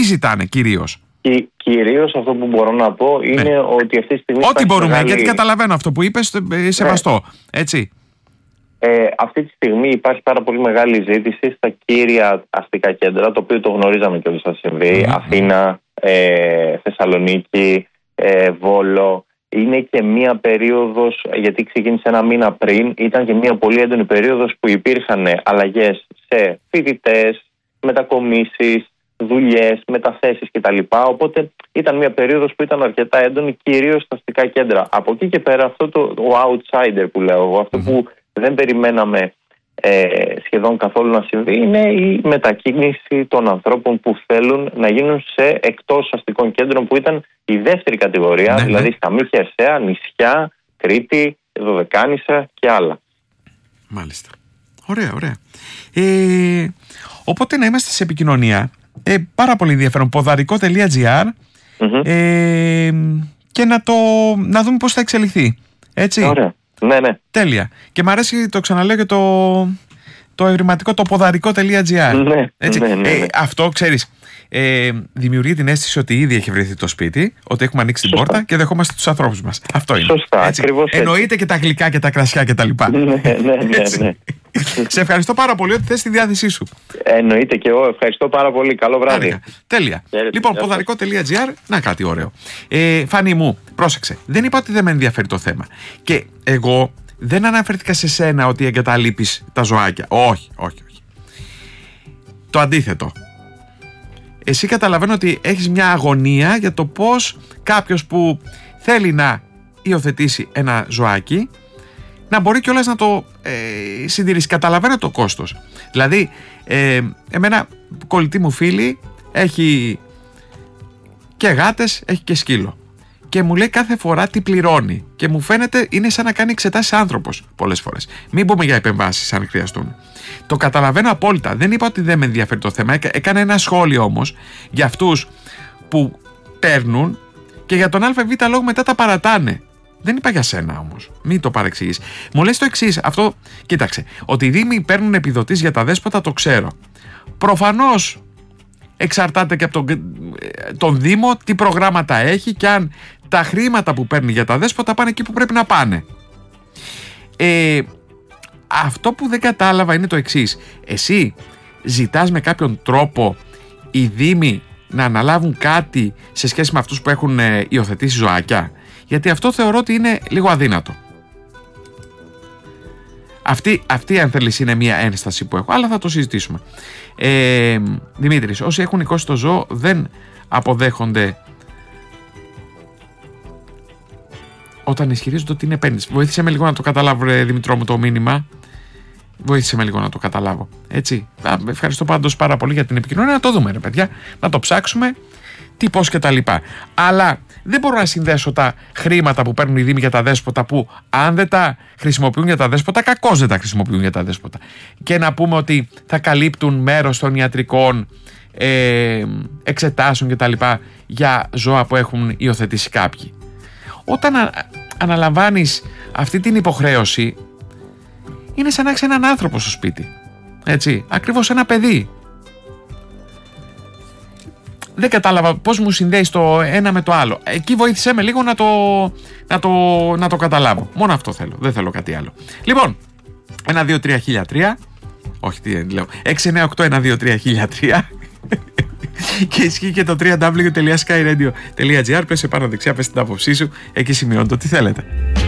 ζητάνε κυρίως? Κυρίως αυτό που μπορώ να πω είναι ότι αυτή τη στιγμή. Ό,τι μπορούμε, γιατί καταλαβαίνω αυτό που είπες, σεβαστό. Έτσι. Αυτή τη στιγμή υπάρχει πάρα πολύ μεγάλη ζήτηση στα κύρια αστικά κέντρα, το οποίο το γνωρίζαμε και ότι θα συμβεί. Αθήνα, Θεσσαλονίκη, Βόλο. Είναι και μία περίοδος, γιατί ξεκίνησε ένα μήνα πριν, ήταν και μία πολύ έντονη περίοδος που υπήρχαν αλλαγές σε φοιτητές, μετακομίσεις, δουλειές, μεταθέσεις κτλ. Οπότε ήταν μια περίοδος που ήταν αρκετά έντονη, κυρίως στα αστικά κέντρα. Από εκεί και πέρα, αυτό το outsider που λέω εγώ, αυτό που δεν περιμέναμε σχεδόν καθόλου να συμβεί, είναι η μετακίνηση των ανθρώπων που θέλουν να γίνουν σε εκτός αστικών κέντρων, που ήταν η δεύτερη κατηγορία, δηλαδή Σκαμί, Χερσαία, νησιά, Κρήτη, Δωδεκάνησα και άλλα. Μάλιστα. Ωραία, ωραία. Οπότε να είμαστε σε επικοινωνία. Πάρα πολύ ενδιαφέρον. Ποδαρικό.gr και να δούμε πώς θα εξελιχθεί. Έτσι. Ωραία. Ναι. Τέλεια. Και μου αρέσει, το ξαναλέω, και το ευρηματικό, το ποδαρικό.gr. Ναι. Αυτό, ξέρεις, δημιουργεί την αίσθηση ότι ήδη έχει βρεθεί το σπίτι, ότι έχουμε ανοίξει την πόρτα και δεχόμαστε τους ανθρώπους μας. Αυτό είναι. Σωστά, ακριβώς. Εννοείται και τα γλυκά και τα κρασιά και τα λοιπά. Ναι. Σε ευχαριστώ πάρα πολύ ότι θες τη διάθεσή σου. Εννοείται και εγώ. Ευχαριστώ πάρα πολύ. Καλό βράδυ. Τέλεια. Λοιπόν, ποδαρικό.gr, να κάτι ωραίο. Φάνη μου, πρόσεξε. Δεν είπα ότι δεν με ενδιαφέρει το θέμα. Και εγώ δεν αναφέρθηκα σε σένα ότι εγκαταλείπεις τα ζωάκια. Όχι. Το αντίθετο. Εσύ καταλαβαίνω ότι έχεις μια αγωνία για το πώς κάποιος που θέλει να υιοθετήσει ένα ζωάκι να μπορεί κιόλας να το συντηρήσει. Καταλαβαίνω το κόστος. Δηλαδή, εμένα κολλητή μου φίλη έχει και γάτες, έχει και σκύλο. Και μου λέει κάθε φορά τι πληρώνει. Και μου φαίνεται είναι σαν να κάνει εξετάσεις άνθρωπος πολλές φορές. Μην πούμε για επεμβάσεις αν χρειαστούν. Το καταλαβαίνω απόλυτα. Δεν είπα ότι δεν με ενδιαφέρει το θέμα. Έκανα ένα σχόλιο όμως για αυτούς που παίρνουν και για τον ΑΒ λόγο μετά τα παρατάνε. Δεν είπα για σένα όμως. Μην το παρεξηγείς. Μου λες το εξής. Αυτό, κοίταξε. Ότι οι δήμοι παίρνουν επιδοτήσεις για τα δέσποτα, το ξέρω. Προφανώς εξαρτάται και από τον Δήμο τι προγράμματα έχει και αν τα χρήματα που παίρνει για τα δέσποτα πάνε εκεί που πρέπει να πάνε. Αυτό που δεν κατάλαβα είναι το εξής. Εσύ ζητάς με κάποιον τρόπο οι Δήμοι να αναλάβουν κάτι σε σχέση με αυτούς που έχουν υιοθετήσει ζωάκια? Γιατί αυτό θεωρώ ότι είναι λίγο αδύνατο. Αυτή αν θέλεις είναι μια ένσταση που έχω, αλλά θα το συζητήσουμε. Δημήτρης, όσοι έχουν οικώσει το ζώο δεν αποδέχονται όταν ισχυρίζονται ότι είναι επένδυση. Βοήθησε με λίγο να το καταλάβω, Δημητρό μου, το μήνυμα. Βοήθησε με λίγο να το καταλάβω. Έτσι. Ευχαριστώ πάντως πάρα πολύ για την επικοινωνία. Να το δούμε, ρε παιδιά. Να το ψάξουμε. Τι, πώς και τα λοιπά. Αλλά δεν μπορώ να συνδέσω τα χρήματα που παίρνουν οι Δήμοι για τα δέσποτα, που αν δεν τα χρησιμοποιούν για τα δέσποτα, κακώς δεν τα χρησιμοποιούν για τα δέσποτα. Και να πούμε ότι θα καλύπτουν μέρος των ιατρικών εξετάσεων και τα λοιπά για ζώα που έχουν υιοθετήσει κάποιοι. Όταν αναλαμβάνεις αυτή την υποχρέωση, είναι σαν να έχεις έναν άνθρωπο στο σπίτι. Έτσι, ακριβώς ένα παιδί. Δεν κατάλαβα πώς μου συνδέεις το ένα με το άλλο. Εκεί βοήθησέ με λίγο να το καταλάβω. Μόνο αυτό θέλω. Δεν θέλω κάτι άλλο. Λοιπόν, 1-2-3-1003. Όχι, τι λέω. 698-1-2-3-1003. Και ισχύει και το www.skyradio.gr. Πες επάνω δεξιά, πες την άποψή σου. Εκεί σημειώνω το τι θέλετε.